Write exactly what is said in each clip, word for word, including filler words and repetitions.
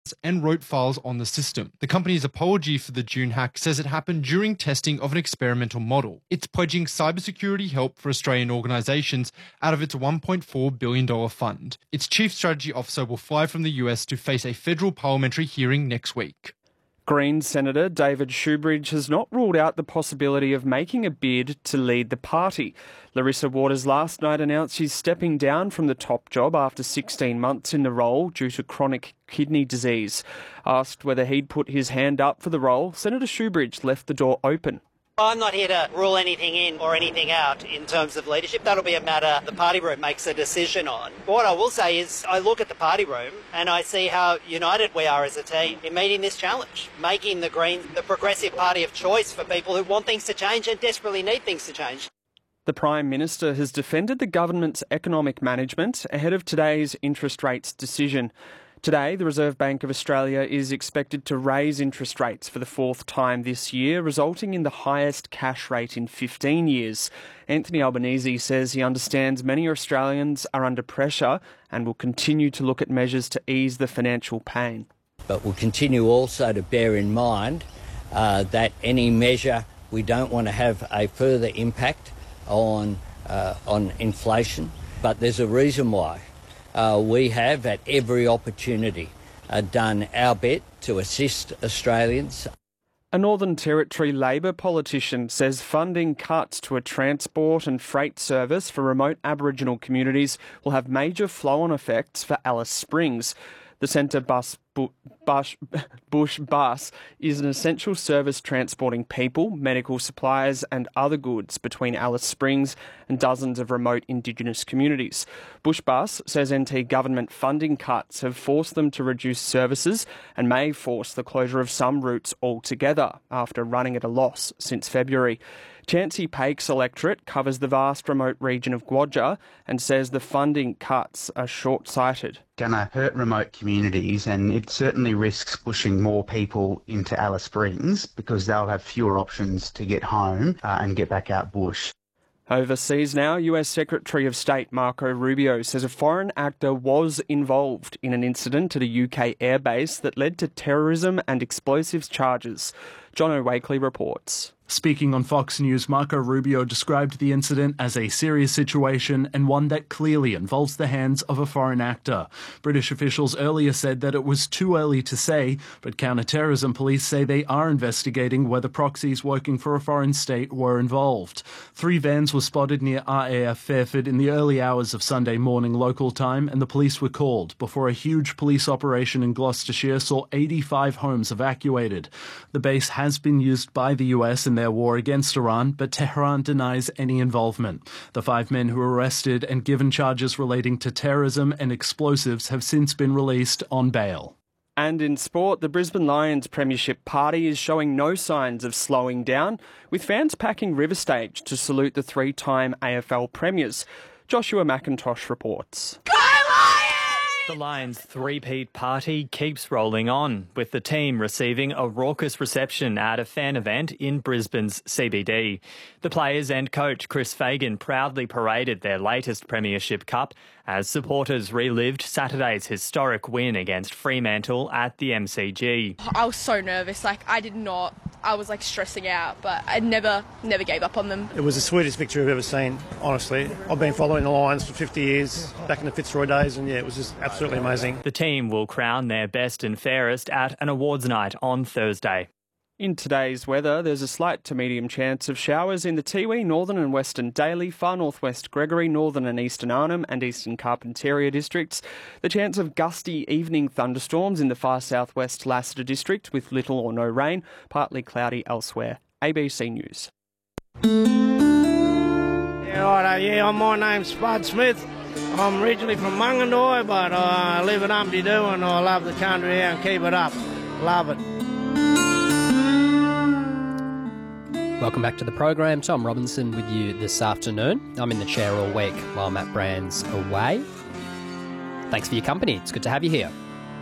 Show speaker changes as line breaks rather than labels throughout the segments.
and wrote files on the system. The company's apology for the June hack says it happened during testing of an experimental model. It's pledging cybersecurity help for Australian organisations out of its one point four billion dollars fund. Its chief strategy officer will fly from the U S to face a federal parliamentary hearing next week.
Greens Senator David Shoebridge has not ruled out the possibility of making a bid to lead the party. Larissa Waters last night announced she's stepping down from the top job after sixteen months in the role due to chronic kidney disease. Asked whether he'd put his hand up for the role, Senator Shoebridge left the door open.
I'm not here to rule anything in or anything out in terms of leadership. That'll be a matter the party room makes a decision on. But what I will say is I look at the party room and I see how united we are as a team in meeting this challenge, making the Greens the progressive party of choice for people who want things to change and desperately need things to change.
The Prime Minister has defended the government's economic management ahead of today's interest rates decision. Today, the Reserve Bank of Australia is expected to raise interest rates for the fourth time this year, resulting in the highest cash rate in fifteen years. Anthony Albanese says he understands many Australians are under pressure and will continue to look at measures to ease the financial pain.
But we'll continue also to bear in mind uh, that any measure, we don't want to have a further impact on, uh, on inflation, but there's a reason why. Uh, we have, at every opportunity, uh, done our bit to assist Australians.
A Northern Territory Labor politician says funding cuts to a transport and freight service for remote Aboriginal communities will have major flow-on effects for Alice Springs. The Centre Bus Bush, Bush Bus is an essential service transporting people, medical supplies and other goods between Alice Springs and dozens of remote Indigenous communities. Bush Bus says N T government funding cuts have forced them to reduce services and may force the closure of some routes altogether after running at a loss since February. Chancey Pake's electorate covers the vast remote region of Guadja and says the funding cuts are short-sighted.
Going to hurt remote communities, and it certainly risks pushing more people into Alice Springs because they'll have fewer options to get home uh, and get back out bush.
Overseas now, U S Secretary of State Marco Rubio says a foreign actor was involved in an incident at a U K airbase that led to terrorism and explosives charges. John O'Wakely reports.
Speaking on Fox News, Marco Rubio described the incident as a serious situation and one that clearly involves the hands of a foreign actor. British officials earlier said that it was too early to say, but counter-terrorism police say they are investigating whether proxies working for a foreign state were involved. Three vans were spotted near R A F Fairford in the early hours of Sunday morning local time, and the police were called before a huge police operation in Gloucestershire saw eighty-five homes evacuated. The base has been used by the U S in their war against Iran, but Tehran denies any involvement. The five men who were arrested and given charges relating to terrorism and explosives have since been released on bail.
And in sport, the Brisbane Lions Premiership Party is showing no signs of slowing down, with fans packing River Stage to salute the three-time A F L premiers. Joshua McIntosh reports.
The Lions' three-peat party keeps rolling on, with the team receiving a raucous reception at a fan event in Brisbane's C B D. The players and coach Chris Fagan proudly paraded their latest Premiership Cup as supporters relived Saturday's historic win against Fremantle at the M C G.
I was so nervous, like I did not, I was like stressing out, but I never, never gave up on them.
It was the sweetest victory I've ever seen, honestly. I've been following the Lions for fifty years, back in the Fitzroy days, and yeah, it was just absolutely amazing.
The team will crown their best and fairest at an awards night on Thursday.
In today's weather, there's a slight to medium chance of showers in the Tiwi, Northern and Western Daly, Far Northwest Gregory, Northern and Eastern Arnhem and Eastern Carpentaria districts. The chance of gusty evening thunderstorms in the far southwest Lassiter district with little or no rain, partly cloudy elsewhere. A B C News.
Yeah, right, uh, yeah, my name's Spud Smith. I'm originally from Mungandoy, but uh, I live in Umpty Doo and I love the country here and keep it up. Love it.
Welcome back to the program. Tom Robinson with you this afternoon. I'm in the chair all week while Matt Brand's away. Thanks for your company. It's good to have you here.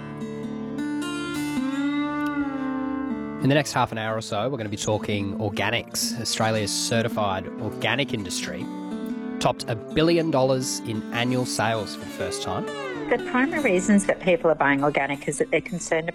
In the next half an hour or so, we're going to be talking organics. Australia's certified organic industry topped a billion dollars in annual sales for the first time.
The primary reasons that people are buying organic is that they're concerned